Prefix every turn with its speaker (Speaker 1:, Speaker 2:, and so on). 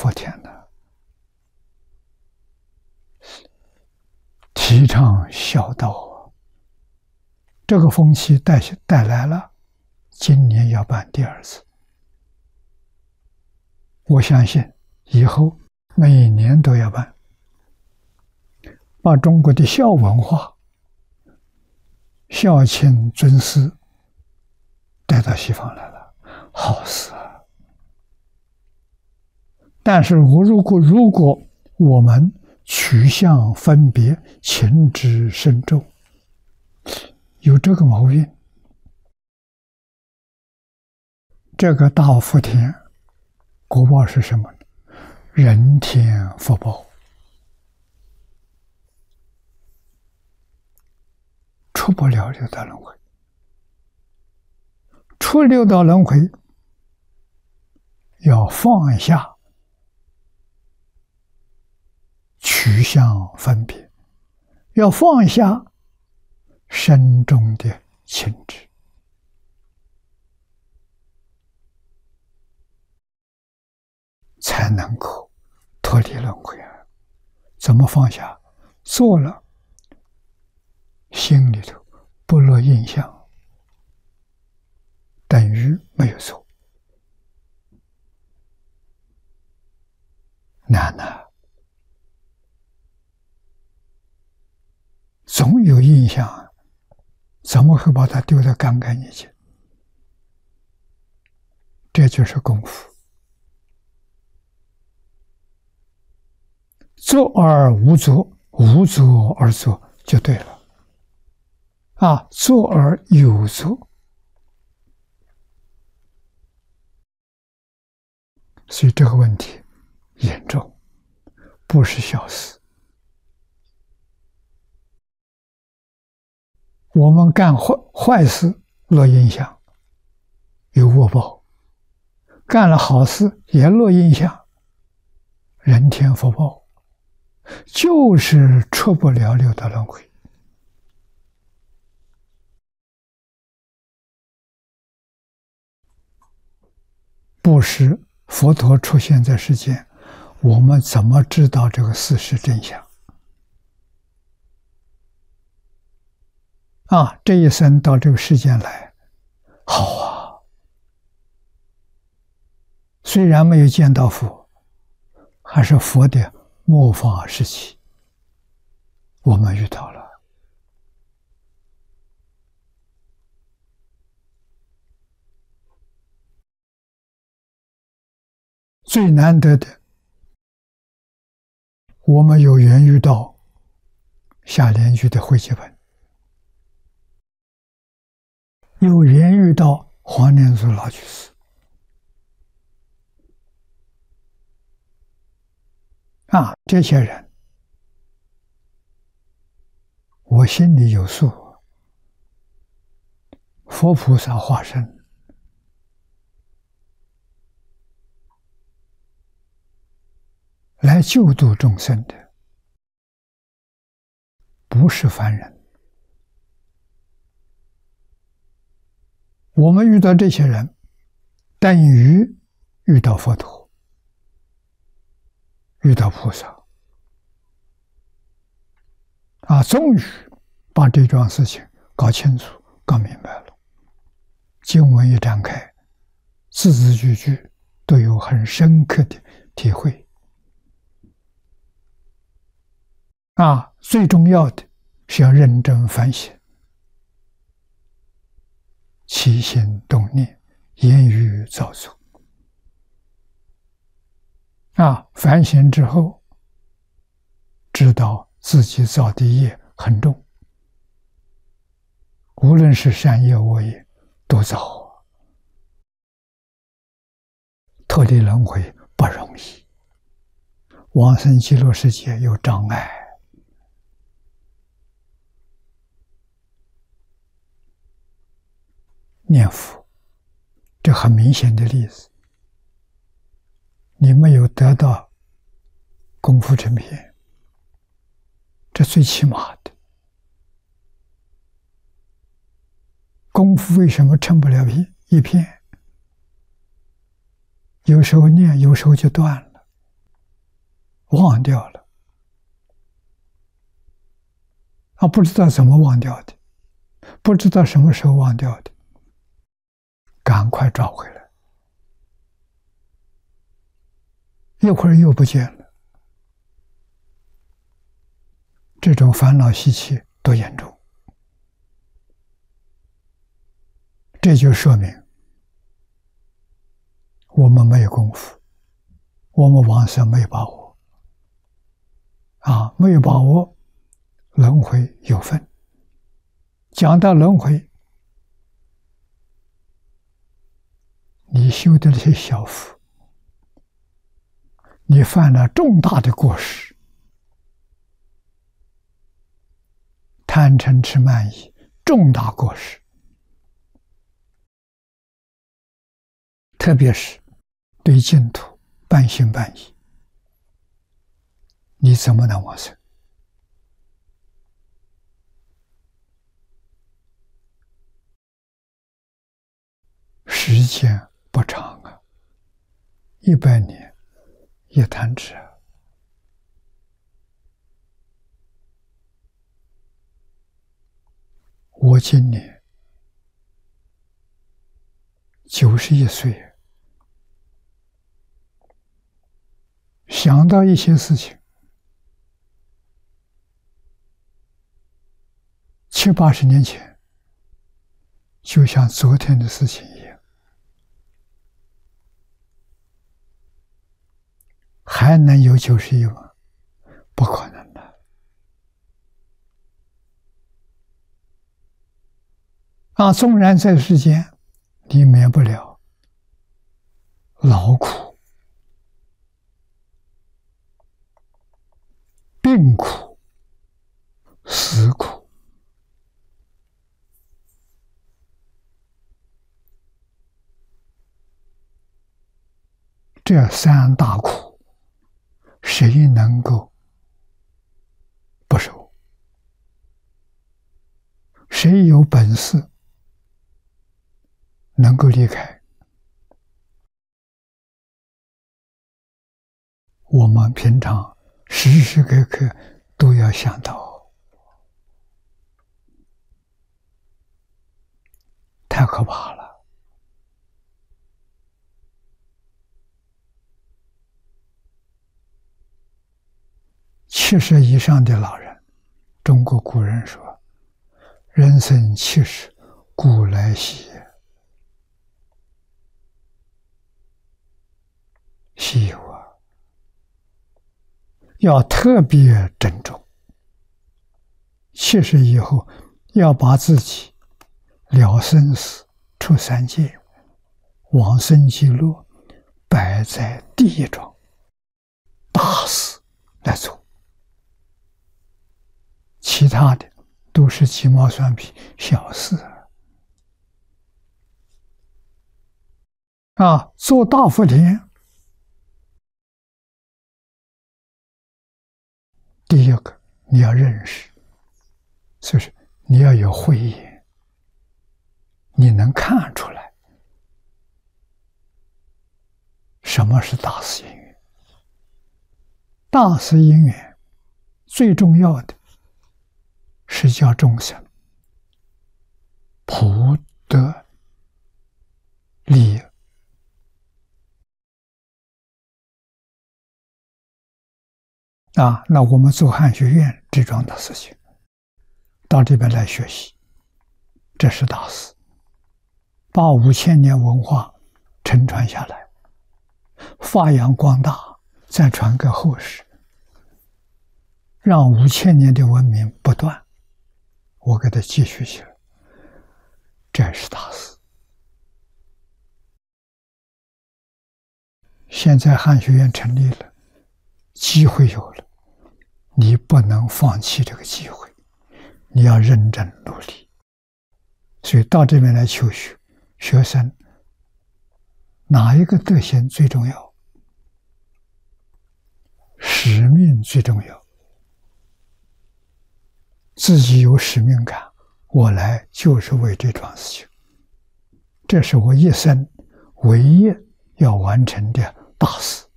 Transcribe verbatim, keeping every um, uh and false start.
Speaker 1: 佛田的，提倡孝道啊，这个风气带带来了，今年要办第二次。我相信以后每年都要办，把中国的孝文化、孝亲尊师带到西方来了，好事啊！但是我如果如果我们取向分别、情之深重，有这个毛病，这个大福田果报是什么呢？人天福报，出不了六道轮回。出六道轮回要放下取向分别，要放下深重的情执，才能够脱离轮回啊！怎么放下？做了，心里头不落印象，等于没有做。难呐！总有印象，怎么会把它丢得干干净净？这就是功夫。做而无作，无作而作就对了。啊，做而有作，所以这个问题严重，不是小事。我们干坏坏事落印象，有恶报；干了好事也落印象，人天福报，就是出不了六道轮回。不是佛陀出现在世间，我们怎么知道这个事实真相？啊，这一生到这个世间来，好啊！虽然没有见到佛，还是佛的末法时期，我们遇到了。最难得的，我们有缘遇到下莲居的汇集本，有缘遇到黄念祖老居士，啊，这些人我心里有数，佛菩萨化身，来救度众生的，不是凡人。我们遇到这些人，等于遇到佛陀，遇到菩萨，啊，终于把这桩事情搞清楚、搞明白了。经文一展开，字字句句都有很深刻的体会。啊，最重要的是要认真反省，起心动念，言语造作。啊，反省之后，知道自己造的业很重，无论是善业恶业都造，脱离轮回不容易，往生极乐世界有障碍。念佛，这很明显的例子。你没有得到功夫成片，这最起码的。功夫为什么成不了一片？有时候念，有时候就断了。 忘掉了，啊，不知道怎么忘掉的，不知道什么时候忘掉的，赶快找回来，一会儿又不见了，这种烦恼习气多严重！这就说明我们没有功夫，我们往生没有把握啊，没有把握，轮回有份。讲到轮回，你修的那些小福，你犯了重大的过失，贪嗔痴慢疑，重大过失，特别是对净土半信半疑，你怎么能往生？时间不长啊，一百年一弹指啊。我今年九十一岁，想到一些事情，七八十年前，就像昨天的事情一样。还能有九十一吗？不可能的。啊，纵然在世间，你免不了劳苦、病苦、死苦，这三大苦，谁能够不受？谁有本事能够离开？我们平常时时刻刻都要想到，太可怕了。七十以上的老人，中国古人说：“人生七十古来稀也。”稀有啊！要特别珍重。七十以后，要把自己了生死、出三界、往生极乐摆在第一桩，大事来做。其他的都是鸡毛蒜皮小事啊！做大福田，第一个你要认识，就是你要有慧眼，你能看出来什么是大事因缘。大事因缘最重要的是叫众生普得利益。啊，那我们做汉学院这桩的事情，到这边来学习，这是大事，把五千年文化承传下来，发扬光大，再传给后世，让五千年的文明不断，我给它继续起来，这是大事。现在汉学院成立了，机会有了，你不能放弃这个机会，你要认真努力。所以到这边来求学，学生哪一个德行最重要？使命最重要。自己有使命感，我来就是为这桩事情，这是我一生唯一要完成的大事。